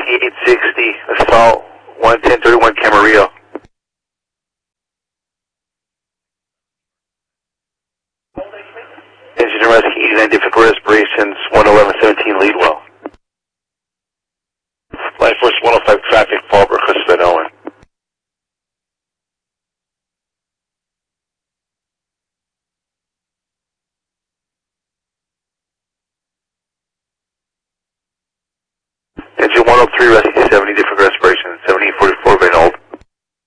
2860, assault 11031 Camarillo. Engine and rescue 89 difficult respirations, 11117 Leadwell. Line Force 105 traffic, Fallbrook, Cliffsville, Owen. Engine 103 rescue